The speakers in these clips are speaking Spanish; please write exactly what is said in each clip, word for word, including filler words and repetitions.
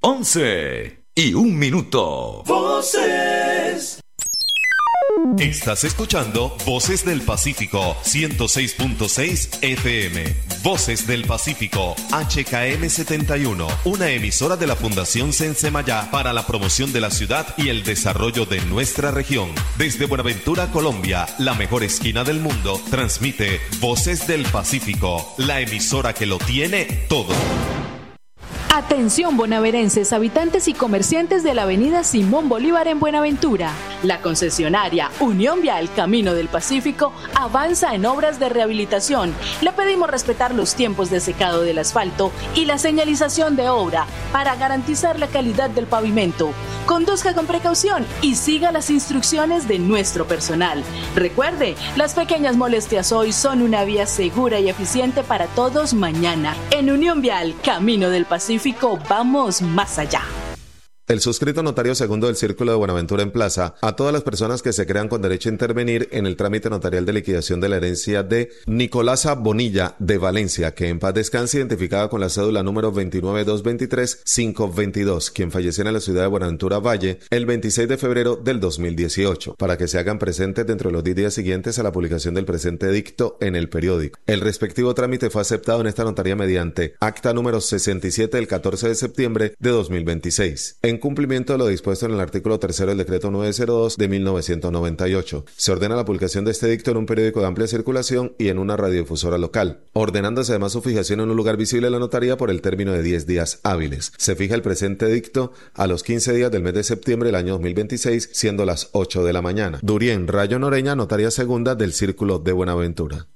once y un minuto. Voces. Estás escuchando Voces del Pacífico ciento seis punto seis F M. Voces del Pacífico H K M setenta y uno, una emisora de la Fundación Sensemayá para la promoción de la ciudad y el desarrollo de nuestra región. Desde Buenaventura, Colombia, la mejor esquina del mundo, transmite Voces del Pacífico, la emisora que lo tiene todo. Atención bonaverenses, habitantes y comerciantes de la avenida Simón Bolívar en Buenaventura. La concesionaria Unión Vial Camino del Pacífico avanza en obras de rehabilitación. Le pedimos respetar los tiempos de secado del asfalto y la señalización de obra para garantizar la calidad del pavimento. Conduzca con precaución y siga las instrucciones de nuestro personal. Recuerde, las pequeñas molestias hoy son una vía segura y eficiente para todos mañana. En Unión Vial Camino del Pacífico, vamos más allá. El suscrito notario segundo del Círculo de Buenaventura emplaza a todas las personas que se crean con derecho a intervenir en el trámite notarial de liquidación de la herencia de Nicolasa Bonilla de Valencia, que en paz descanse, identificada con la cédula número veintinueve dos veintitrés cinco veintidós, quien falleció en la ciudad de Buenaventura Valle el veintiséis de febrero del dos mil dieciocho, para que se hagan presentes dentro de los diez días siguientes a la publicación del presente edicto en el periódico. El respectivo trámite fue aceptado en esta notaría mediante acta número sesenta y siete del catorce de septiembre de dos mil veintiséis. En cumplimiento de lo dispuesto en el artículo tercero del decreto novecientos dos de mil novecientos noventa y ocho, se ordena la publicación de este edicto en un periódico de amplia circulación y en una radiodifusora local, ordenándose además su fijación en un lugar visible de la notaría por el término de diez días hábiles. Se fija el presente edicto a los quince días del mes de septiembre del año dos mil veintiséis, siendo las ocho de la mañana. Durien Rayo Noreña, notaria segunda del Círculo de Buenaventura.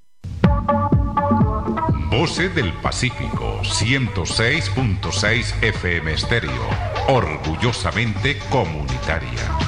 Voces del Pacífico ciento seis punto seis F M Estéreo, orgullosamente comunitaria.